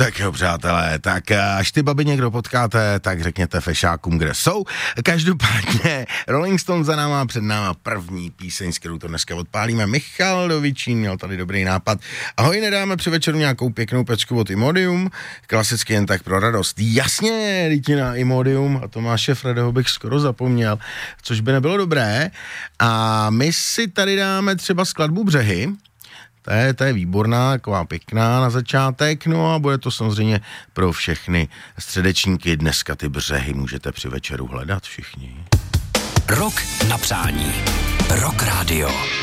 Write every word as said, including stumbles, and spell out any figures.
Tak jo, přátelé, tak až ty baby někdo potkáte, tak řekněte fešákům, kde jsou. Každopádně Rolling Stones za náma, před náma první píseň, s kterou to dneska odpálíme. Michal Dovičín měl tady dobrý nápad. Ahoj, nedáme při večeru nějakou pěknou pecku od Imodium, klasicky jen tak pro radost. Jasně, lidi na Imodium, a Tomáše Fredeho bych skoro zapomněl, což by nebylo dobré. A my si tady dáme třeba skladbu Břehy. To je, to je výborná, taková pěkná na začátek, no a bude to samozřejmě pro všechny středečníky. Dneska ty břehy můžete při večeru hledat všichni. Rok na přání. Rock Radio.